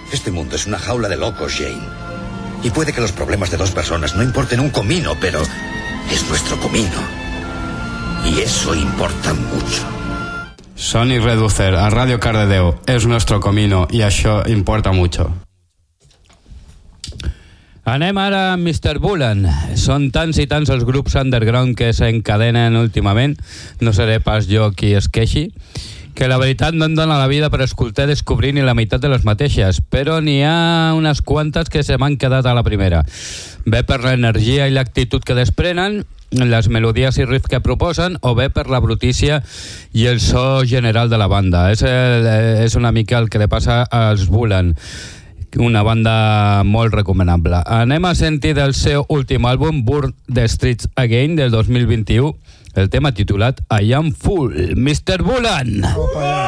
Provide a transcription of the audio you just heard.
Este mundo es una jaula de locos, Jane. Y puede que los problemas de dos personas no importen un comino, pero es nuestro comino. Y eso importa mucho. Sonic Reducer, a Radio Cardedeu. Es nuestro comino y això importa mucho. Anem ara a Mr. Bullen. Són tants i tants els grups underground que s'encadenen últimament, no seré pas jo qui es queixi, que la veritat no em dona la vida per escoltar i descobrir ni la meitat de les mateixes, però n'hi ha unes quantes que se m'han quedat a la primera. Bé per l'energia i l'actitud que desprenen, les melodies i riffs que proposen, o bé per la brutícia i el so general de la banda. És una mica el que li passa als Bullen, una banda molt recomanable. Anem a sentir del seu últim àlbum, Burn the Streets Again, del 2021, el tema titulat I Am Full, Mr. Bullen. Opa,